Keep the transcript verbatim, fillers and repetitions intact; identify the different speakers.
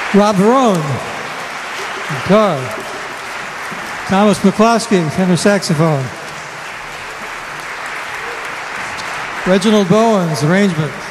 Speaker 1: Rob Verone, guitar. Thomas McCloskey, tenor saxophone. Reginald Bowens, arrangement.